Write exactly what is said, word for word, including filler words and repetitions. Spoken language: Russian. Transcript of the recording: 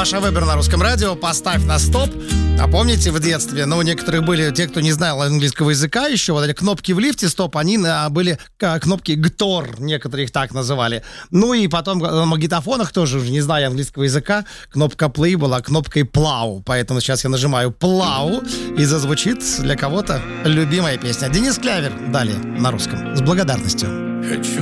Маша Вебер на Русском радио. Поставь на стоп. А помните, в детстве, ну, у некоторых были, те, кто не знал английского языка еще, вот эти кнопки в лифте, стоп, они а, были а, кнопки ГТОР, некоторые их так называли. Ну, и потом на магнитофонах тоже, уже не зная английского языка, кнопка play была кнопкой пlau. Поэтому сейчас я нажимаю пlau, и зазвучит для кого-то любимая песня. Денис Клявер далее на русском. С благодарностью. Хочу